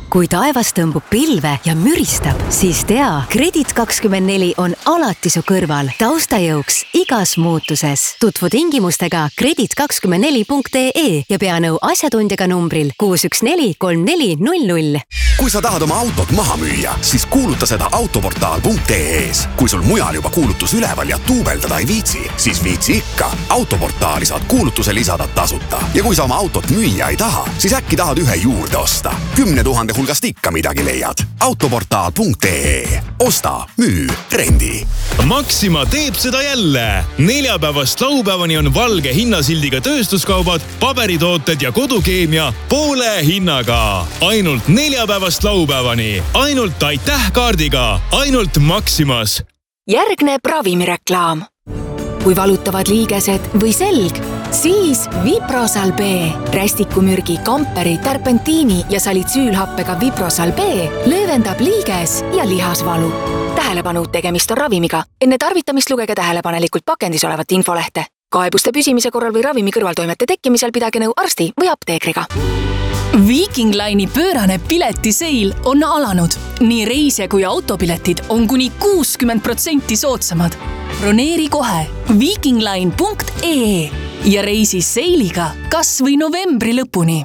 Kui taevas tõmbub pilve ja müristab, siis tea, Kredit24 on alati su kõrval taustajõuks igas muutuses. Tutvu tingimustega kredit24.ee ja pea nõu asjatundjaga numbril 6143400. Kui sa tahad oma autot maha müüa, siis kuuluta seda autoportaal.ee-s. Kui sul mujal juba kuulutus üleval ja tuubeldada ei viitsi, siis viitsi ikka. Autoportaali saad kuulutuse lisada tasuta. Ja kui sa oma autot müüa ei taha, siis äkki tahad ühe juurde osta. 10 000 hulgast ikka midagi leiad. Autoportaal.ee. Osta, müü, rendi. Maxima teeb seda jälle. Neljapäevast laupäevani on valge hinnasildiga tööstuskaubad, paberitooted ja kodukeemia poole hinnaga. Ainult neljapäevast laupäevani. Ainult aitäh kaardiga. Ainult Maximas. Järgneb ravimireklaam. Kui valutavad liigesed või selg, siis Viprosal B. Rästikumürgi, kamperi, terpentiini ja salitsüülhappega Viprosal B löövendab liiges ja lihasvalu. Tähelepanu, tegemist on ravimiga. Enne tarvitamist lugege tähelepanelikult pakendis olevat infolehte. Kaebuste püsimise korral või ravimi kõrvaltoimete tekkimisel pidage nõu arsti või apteekriga. Viking Line'i pöörane piletiseil on alanud. Nii reisija kui autopiletid on kuni 60% soodsamad. Broneeri kohe vikingline.ee ja reisi seiliga kas või novembri lõpuni.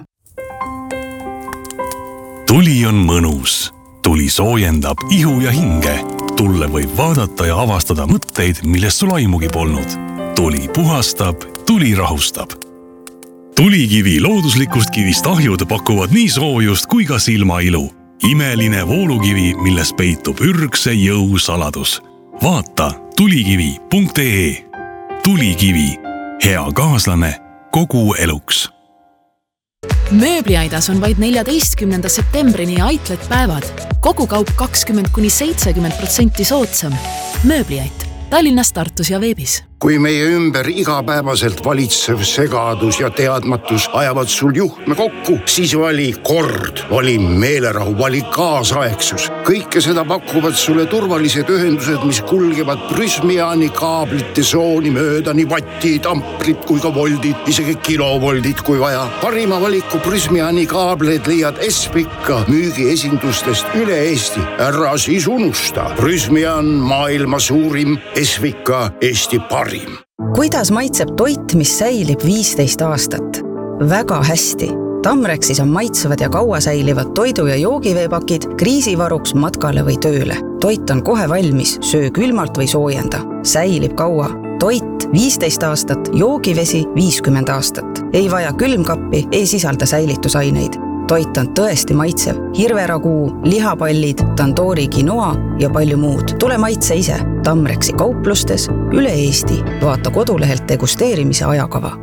Tuli on mõnus. Tuli soojendab ihu ja hinge. Tulle võib vaadata ja avastada mõtteid, millest sul aimugi polnud. Tuli puhastab, tuli rahustab. Tulikivi looduslikust kivist ahjud pakuvad nii soojust kui ka silmailu. Imeline voolukivi, milles peitub ürgse jõu saladus. Vaata tulikivi.ee. Tulikivi. Hea kaaslane kogu eluks. Mööbliaidas on vaid 14. septembrini Outlet-päevad. Kogu kaup 20–70% soodsam. Mööbliait. Tallinnas, Tartus ja veebis. Kui meie ümber igapäevaselt valitsev segadus ja teadmatus ajavad sul juhtme kokku, siis vali kord, vali meelerahu, vali kaasaegsus. Kõike seda pakuvad sulle turvalised ühendused, mis kulgevad Prysmiani kaablite sooni mööda nii vattid, amprid kui ka voldid, isegi kilovoldid kui vaja. Parima valiku Prysmiani kaableid leiad Espika müügiesindustest üle Eesti. Ära siis unusta. Prysmian maailma suurim, Espika Eesti parim. Kuidas maitseb toit, mis säilib 15 aastat? Väga hästi. Tamrexis on maitsevad ja kaua säilivad toidu- ja joogiveepakid kriisivaruks matkale või tööle. Toit on kohe valmis, söö külmalt või soojenda. Säilib kaua. Toit 15 aastat, joogivesi 50 aastat. Ei vaja külmkappi, ei sisalda säilitusaineid. Toit on tõesti maitsev. Hirveraguu, lihapallid, tandoori quinoa ja palju muud. Tule maitse ise. Tamrexi kauplustes üle Eesti. Vaata kodulehelt degusteerimise ajakava.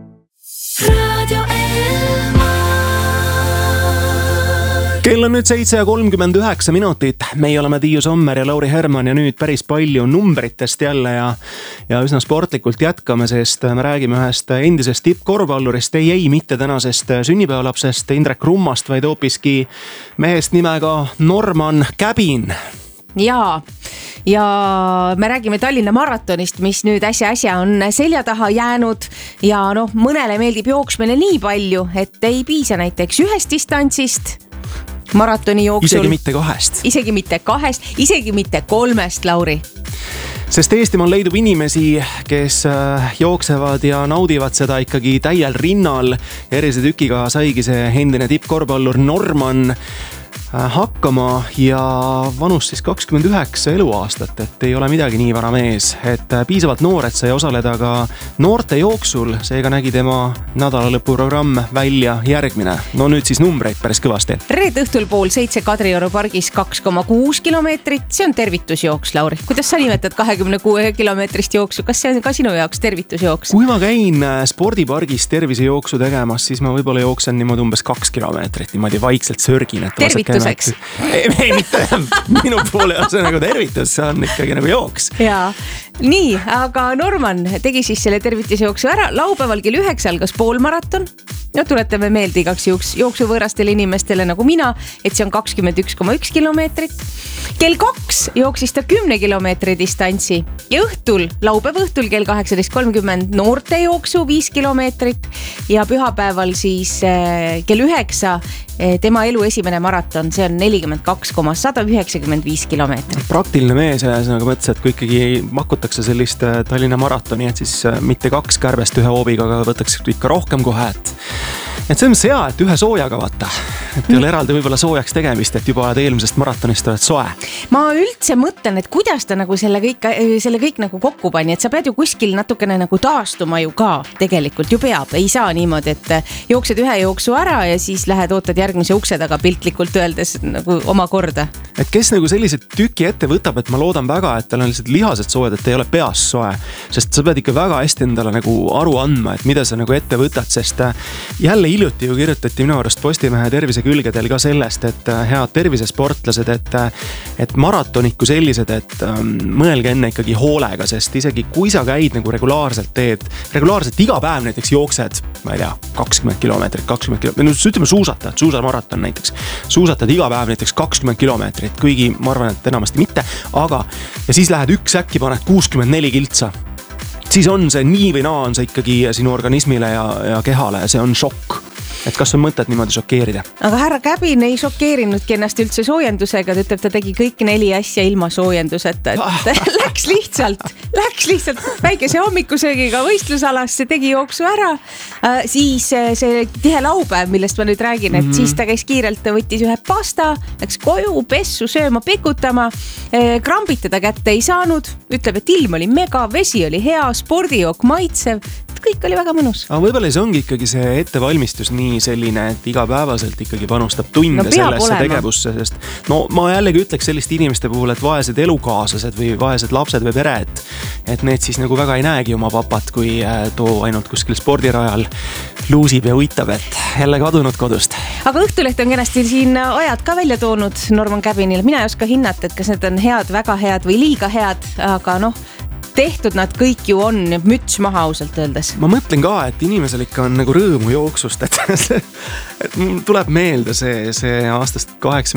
Kell on nüüd 7:39 minutit. Meie oleme Tiiu Sommer ja Lauri Herman ja nüüd päris palju numbritest jälle ja üsna sportlikult jätkame, sest me räägime ühest endisest tippkorvpallurist, ei mitte tänasest sünnipäevalapsest Indrek Rummast, vaid hoopiski mehest nimega Norman Käbin. Ja me räägime Tallinna maratonist, mis nüüd äsja on selja taha jäänud ja mõnele meeldib jooksmine nii palju, et ei piisa näiteks ühest distantsist maratoni jooksul. Isegi mitte kahest. Isegi mitte kahest, isegi mitte kolmest, Lauri. Sest Eestimaal leidub inimesi, kes jooksevad ja naudivad seda ikkagi täiel rinnal. Erilise tükiga saigi see endine tippkorvpallur Norman hakkama ja vanus siis 29 eluaastat, et ei ole midagi nii vana mees, et piisavalt noor, et sai osaleda ka noorte jooksul, seega nägi tema nädalalõpuprogramm välja järgmine. No nüüd siis numbreid päris kõvasti. Reed õhtul 6:30 Kadrioru pargis 2,6 kilomeetrit, see on tervitusjooks, Lauri. Kuidas sa nimetad 26 kilomeetrist jooksu? Kas see on ka sinu jaoks tervitusjooks? Kui ma käin spordipargis tervisejooksu tegemas, siis ma võib-olla jooksen niimoodi umbes 2 kilomeetrit, niimoodi vaikselt sörgin, et tervituseks. Ei, mitte minu poole on see nagu tervitus, see on ikkagi nagu jooks. Jaa, nii, aga Norman tegi siis selle tervitusjooksu ära. Laupäeval kell 9 algas poolmaraton. No tuletame meelde igaks jooksuvõõrastele inimestele nagu mina, et see on 21,1 kilomeetrit. Kell 2 jooksis ta 10 kilomeetri distantsi ja laupäeva õhtul kell 18:30 noorte jooksu 5 kilomeetrit ja pühapäeval siis kell 9 tema elu esimene maraton, see on 42,195 kilomeetrit. Praktiline mees ja nagu mõtles, et kui ikkagi makutakse sellist Tallinna maratoni, et siis mitte 2 kärbest ühe hoobiga, aga võtaks ikka rohkem kohe, et see on hea, et ühe soojaga vaata, et ei ole eraldi võib-olla soojaks tegemist, et juba eelmisest maratonist oled soe. Ma üldse mõtlen, et kuidas ta nagu selle kõik nagu kokku pani, et sa pead ju kuskil natukene nagu taastuma ju ka tegelikult ju peab, ei saa niimoodi, et jooksed ühe jooksu ära ja siis lähed ootad järgmise ukse taga piltlikult öeldes nagu oma korda. Et kes nagu sellised tüki ette võtab, et ma loodan väga, et tal on lihtsalt lihased soojad, et ei ole peas soe, sest sa pead ikka väga hästi endale nagu aru andma, et mida sa nagu ette võtad, sest jälle hiljuti ju kirjutati minu arust Postimehe tervisekülgedel ka sellest, et head tervisesportlased, et maratonid kui sellised, et mõelge enne ikkagi hoolega, sest isegi kui sa käid nagu regulaarselt iga päev näiteks jooksed, ma ei tea, 20 kilomeetrit, ütleme suusamaraton näiteks, suusatad iga päev näiteks 20 kilomeetrit, kuigi ma arvan, et enamasti mitte, aga ja siis lähed üks äkki paned 64 kiltsa, siis on see nii või naa on see ikkagi sinu organismile ja kehale ja see on šokk. Et kas on mõtet niimoodi šokeerida? Aga härra Käbin ei šokeerinudki ennast üldse soojendusega, ta ütleb, ta tegi kõik 4 asja ilma soojenduseta, et läks lihtsalt väikese hommikusöögiga võistlusalasse, tegi jooksu ära, siis see tihe laupäev, millest ma nüüd räägin, et siis ta käis kiirelt, võttis ühe pasta, läks koju, pessu, sööma, pikutama, krambitada kätte ei saanud, ütleb, et ilm oli mega, vesi oli hea, spordijook maitsev, kõik oli väga mõnus. Aga võib-olla see ongi ikkagi see ettevalmistus nii selline, et igapäevaselt ikkagi panustab tunde sellesse tegevusse, sest no ma jällegi ütleks selliste inimeste puhul, et vaesed elukaaslased või vaesed lapsed või pere, et need siis nagu väga ei näegi oma papat, kui too ainult kuskil spordirajal luusib ja uitab, et jälle kadunud kodust. Aga Õhtuleht on kenasti siin ajad ka välja toonud Norman Käbinil. Mina ei oska hinnata, et kas need on head, väga head või liiga head, aga noh, tehtud nad kõik ju on, müts maha ausalt öeldes. Ma mõtlen ka, et inimesel ikka on nagu rõõmu jooksust, et tuleb meelde see aastast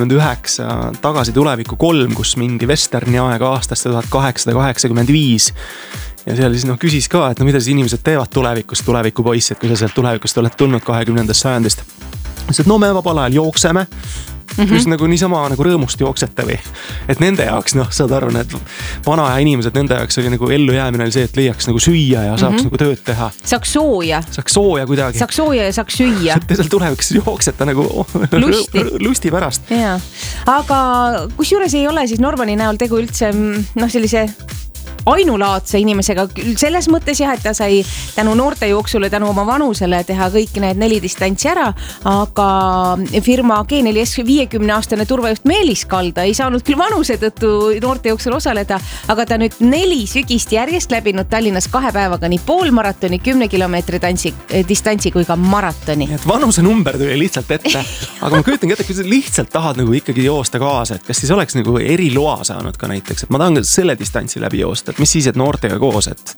89 tagasi tuleviku 3, kus mindi Westerni aega aastast 1885 ja seal siis küsis ka, et mida siis inimesed teevad tulevikupoiss, et kui sa sealt tulevikust oled tulnud 20. sajandist. Et no me vabal ajal jookseme, kus nagu niisama nagu rõõmust jooksete või, et nende jaoks, saad aru, need vana ja inimesed, nende jaoks oli nagu ellujäämine oli see, et leiaks nagu süüa ja saaks nagu tööd teha. Saaks sooja kuidagi. Saaks sooja ja saaks süüa. Te seal tulevikus jooksete nagu lusti pärast. Jaa. Aga kus juures ei ole siis Normani näol tegu üldse sellise ainulaadse inimesega, selles mõttes jah, et ta sai tänu noorte jooksule, tänu oma vanusele teha kõik need 4 distantsi ära, aga firma G4S 50-aastane turvajuht Meelis Kalda ei saanud küll vanuse tõttu noorte jooksul osaleda, aga ta nüüd 4 sügist järjest läbinud Tallinnas 2 päevaga nii poolmaratoni, 10 kilomeetri distantsi kui ka maratoni. Et vanuse number tuli lihtsalt ette, aga ma kujutan ette, kui sa lihtsalt tahad nagu ikkagi joosta kaasa, et kas siis oleks nagu eriloa saanud ka näiteks, et ma tahan selle distantsi läbi joosta, mis siis, et noortega koos, et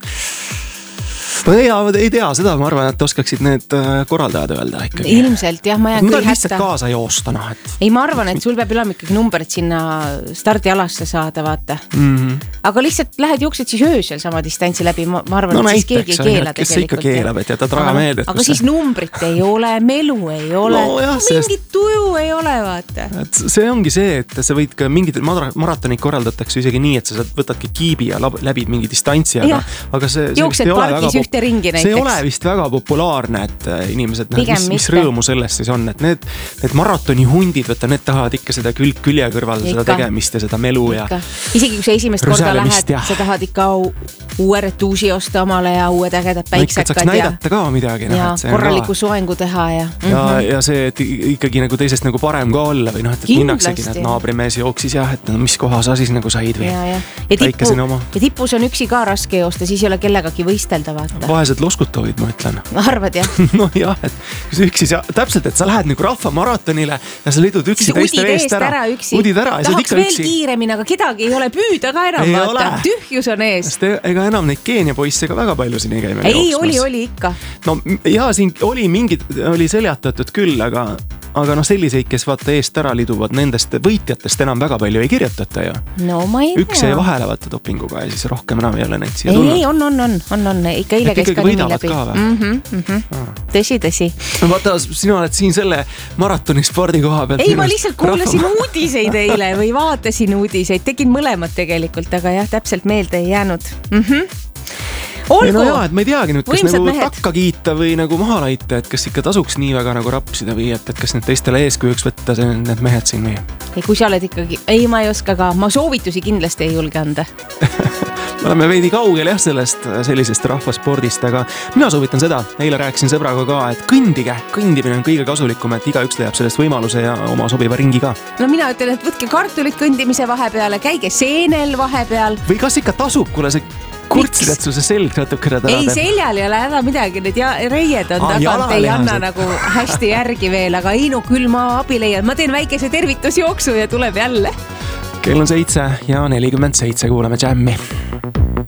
ei tea seda, ma arvan, et oskaksid need korraldajad öelda ikkagi. Ilmselt jah, ma jään küll hätta. Lihtsalt kaasa joosta, et... Ei, ma arvan, et sul peab olema ikkagi numbrid sinna stardialasse saada, vaata. Aga lihtsalt lähed jooksed siis öösel sama distantsi läbi, ma arvan, et siis keegi ei keela tegelikult. Kes ikka keelab, et jätad raha meelde. Aga siis numbrit ei ole, melu ei ole, mingit tuju ei ole, vaata. See ongi see, et sa võid ka mingid maratonid korraldatakse isegi nii, et sa võtadki kiibi ja läbid mingi distantsi, aga see jooksed pargis ühte ringi näiteks. See ei ole vist väga populaarne, et inimesed, mis rõõmu sellest siis on, et need maratoni hundid, need tahavad ikka seda külje kõrval seda tegemist ja seda melu ja isegi kui sa esimest korda lähed, sa tahad ikka uue retuusi osta omale ja uued ägedad päiksekad saaks näidata ka midagi ja korraliku soengu teha ja see, et ikkagi nagu teisest nagu parem ka olla või et minnaksegi, et naabrimees jooksis et mis koha sa siis nagu said või ja tipus on üksi ka raske joosta, siis ei ole kellegagi võistelda, vaata. Vaesed loskutavad, ma ütlen. Arvad, jah? No jah, et kui sa üksi, täpselt, et sa lähed nagu rahvamaratonile ja sa lidud üksi teiste eest ära. Udid ära. Tahaks veel kiiremini, aga kedagi ei ole püüda ka enam, vaata. Tühjus on ees. Ega enam neid Keenia poisse ka väga palju siin ei käi meil jooksmas. Ei, oli ikka. No ja siin oli seljatatud küll, aga aga selliseid, kes vaata eest ära liduvad, nendest võitjatest enam väga palju ei kirjutata ju. No ma ei tea. Üks jäi vahele vaata dopinguga ja siis rohkem enam ei ole neid siia tulnud. Ei, on. Ikka eile käis ka nimi läbi. Tõsi. Vaata, sina oled siin selle maratoni spordi koha pealt. Ei, ma lihtsalt kuulasin uudiseid eile või vaatasin uudiseid. Tegin mõlemad tegelikult, aga jah, täpselt meelde ei jäänud. Olgu. No jah, et ma ei teagi nüüd, kas nagu takka kiita või nagu maha laita, et kas ikka tasuks nii väga nagu rapsida või et kas need teistele eeskujuks võtta need mehed siin või? Ei, kui sa oled ikkagi, ma ei oska ka, ma soovitusi kindlasti ei julge anda. Me oleme veidi kaugel jah sellisest rahvaspordist, aga mina soovitan seda, eile rääkisin sõbraga ka, et kõndimine on kõige kasulikum, et igaüks leiab sellest võimaluse ja oma sobiva ringi ka. No mina ütlen, et võtke kartulit kõndimise vahepeale, käige seenel vahepeal. Või kas ikka tasub, kuule see kurtsid, et sul see selg natukene ei, seljal ei ole häda midagi, need reied on tagant, ei anna nagu hästi järgi veel, aga ei küll ma abi leian, ma teen väikese tervitusjooksu ja tuleb jälle. Kell on 7:47, kuulame Jammi.